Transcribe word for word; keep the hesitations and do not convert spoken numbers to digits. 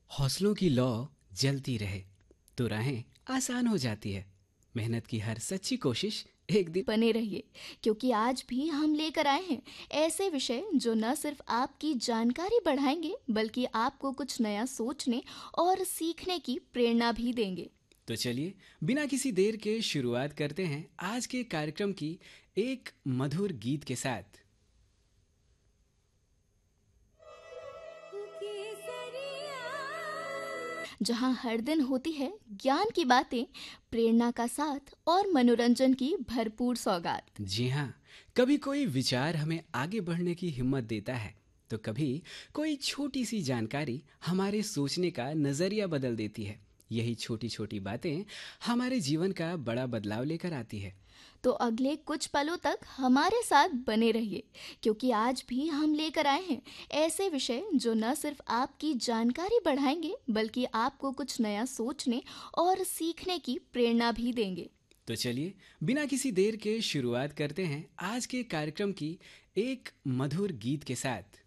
हौसलों की लौ जलती रहे तो राहें आसान हो जाती है। मेहनत की हर सच्ची कोशिश एक दिन। बने रहिए, क्योंकि आज भी हम लेकर आए हैं ऐसे विषय जो न सिर्फ आपकी जानकारी बढ़ाएंगे बल्कि आपको कुछ नया सोचने और सीखने की प्रेरणा भी देंगे। तो चलिए बिना किसी देर के शुरुआत करते हैं आज के कार्यक्रम की एक मधुर गीत के साथ। जहां हर दिन होती है ज्ञान की बातें, प्रेरणा का साथ और मनोरंजन की भरपूर सौगात। जी हाँ, कभी कोई विचार हमें आगे बढ़ने की हिम्मत देता है तो कभी कोई छोटी सी जानकारी हमारे सोचने का नजरिया बदल देती है। यही छोटी छोटी बातें हमारे जीवन का बड़ा बदलाव लेकर आती है। तो अगले कुछ पलों तक हमारे साथ बने रहिए, क्योंकि आज भी हम लेकर आए हैं ऐसे विषय जो न सिर्फ आपकी जानकारी बढ़ाएंगे बल्कि आपको कुछ नया सोचने और सीखने की प्रेरणा भी देंगे। तो चलिए बिना किसी देर के शुरुआत करते हैं आज के कार्यक्रम की एक मधुर गीत के साथ।